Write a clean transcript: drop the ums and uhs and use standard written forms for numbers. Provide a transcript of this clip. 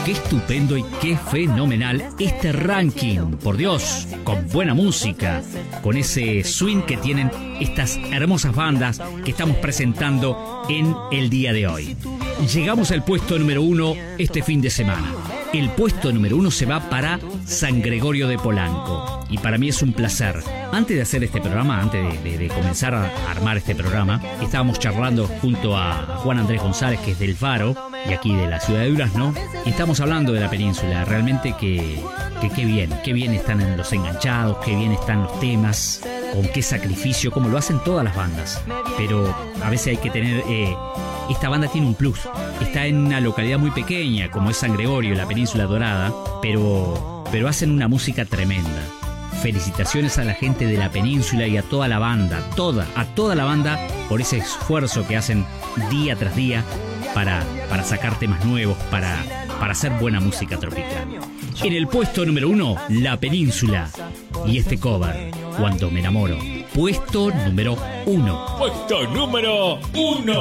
qué estupendo y qué fenomenal este ranking, por Dios, con buena música, con ese swing que tienen estas hermosas bandas que estamos presentando en el día de hoy. Llegamos al puesto número 1 este fin de semana. El puesto número 1 se va para San Gregorio de Polanco. Y para mí es un placer. Antes de hacer este programa, antes de comenzar a armar este programa, estábamos charlando junto a Juan Andrés González, que es del Faro, y aquí de la ciudad de Durazno, y estamos hablando de la península. Realmente que qué bien están en los enganchados, qué bien están los temas, con qué sacrificio, como lo hacen todas las bandas. Pero a veces hay que tener... esta banda tiene un plus. Está en una localidad muy pequeña, como es San Gregorio, la Península Dorada, pero hacen una música tremenda. Felicitaciones a la gente de la península y a toda la banda, a toda la banda, por ese esfuerzo que hacen día tras día para sacar temas nuevos, para hacer buena música tropical. En el puesto número 1, La Península. Y este cover, Cuando me enamoro. Puesto número 1. Puesto número 1.